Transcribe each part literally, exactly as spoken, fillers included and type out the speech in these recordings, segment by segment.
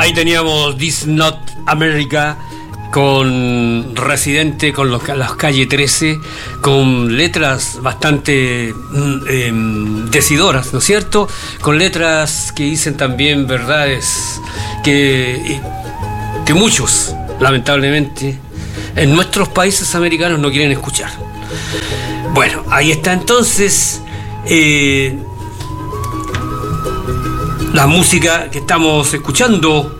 Ahí teníamos This Not America con Residente, con los, las Calle trece, con letras bastante eh, decidoras, ¿no es cierto? Con letras que dicen también verdades que, que muchos, lamentablemente, en nuestros países americanos no quieren escuchar. Bueno, ahí está entonces eh, la música que estamos escuchando.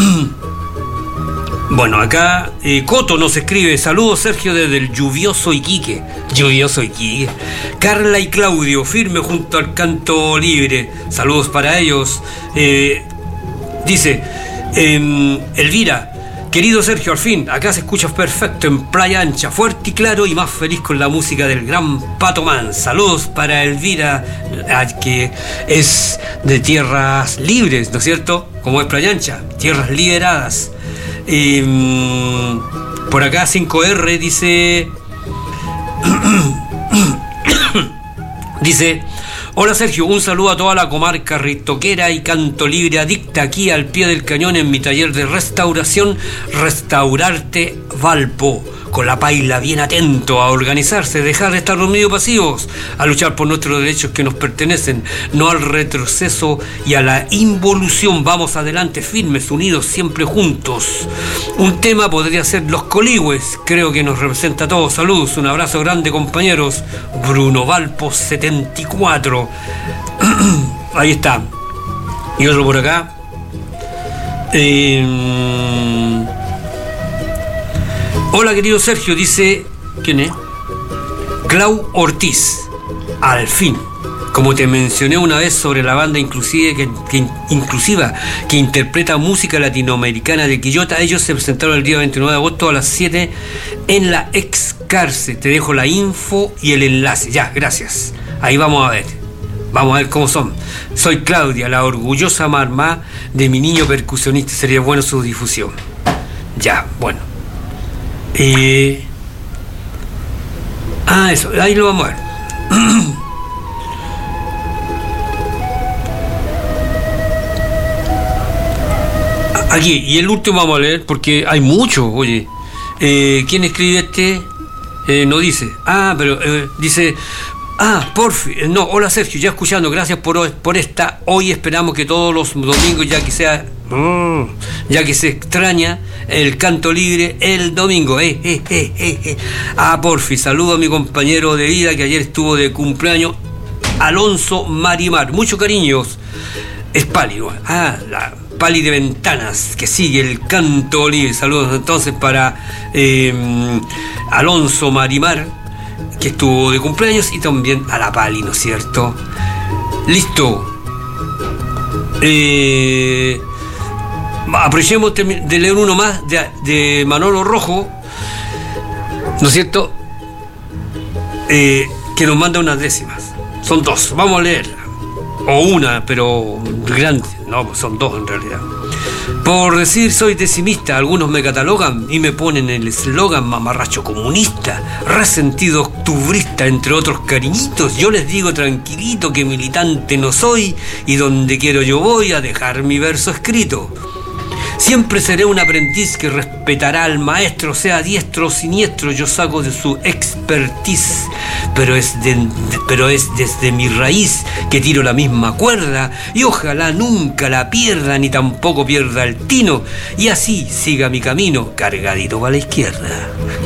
Bueno, acá eh, Coto nos escribe: saludos Sergio desde el lluvioso Iquique. Lluvioso Iquique. Carla y Claudio, firme junto al canto libre. Saludos para ellos. Eh, dice eh, Elvira: querido Sergio, al fin, acá se escucha perfecto en Playa Ancha, fuerte y claro y más feliz con la música del gran Pato Man. Saludos para Elvira, que es de tierras libres, ¿no es cierto? Como es Playa Ancha, tierras liberadas. Eh, por acá cinco erre dice... dice... Hola Sergio, un saludo a toda la comarca ritoquera y canto libre adicta aquí al pie del cañón en mi taller de restauración Restaurarte Valpo. Con la paila bien atento a organizarse, dejar de estar dormidos pasivos, a luchar por nuestros derechos que nos pertenecen, no al retroceso y a la involución. Vamos adelante, firmes, unidos, siempre juntos. Un tema podría ser Los Coligües, creo que nos representa a todos. Saludos, un abrazo grande compañeros. Bruno Valpo setenta y cuatro. Ahí está. Y otro por acá. Eh... Hola querido Sergio, dice... ¿Quién es? Clau Ortiz. Al fin, como te mencioné una vez sobre la banda inclusive que, que, inclusiva que interpreta música latinoamericana de Quillota, ellos se presentaron el día veintinueve de agosto a las siete en la ex cárcel. Te dejo la info y el enlace. Ya, gracias. Ahí vamos a ver. Vamos a ver cómo son. Soy Claudia, la orgullosa mamá de mi niño percusionista. Sería bueno su difusión. Ya, bueno. Eh... Ah, eso, ahí lo vamos a ver. Aquí, y el último vamos a leer porque hay mucho, oye. Eh, ¿Quién escribe este? Eh, no dice. Ah, pero eh, dice... Ah, porfi, no, hola Sergio, ya escuchando, gracias por, por esta. Hoy esperamos que todos los domingos, ya que sea, ya que se extraña el canto libre el domingo. Eh, eh, eh, eh, eh. Ah, porfi, saludo a mi compañero de vida que ayer estuvo de cumpleaños, Alonso Marimar. Muchos cariños. Es Pali, ah, la Pali de Ventanas, que sigue el canto libre. Saludos entonces para eh, Alonso Marimar, que estuvo de cumpleaños, y también a la Pali, ¿no es cierto? Listo. Eh, aprovechemos de leer uno más de, de Manolo Rojo, ¿no es cierto? Eh, que nos manda unas décimas. Son dos, vamos a leerla. O una, pero grande. No, son dos en realidad. Por decir soy decimista, algunos me catalogan y me ponen el eslogan mamarracho comunista, resentido octubrista, entre otros cariñitos. Yo les digo tranquilito que militante no soy y donde quiero yo voy a dejar mi verso escrito. Siempre seré un aprendiz que respetará al maestro, sea diestro o siniestro, yo saco de su expertise, pero es, de, de, pero es desde mi raíz que tiro la misma cuerda y ojalá nunca la pierda ni tampoco pierda el tino y así siga mi camino cargadito para la izquierda.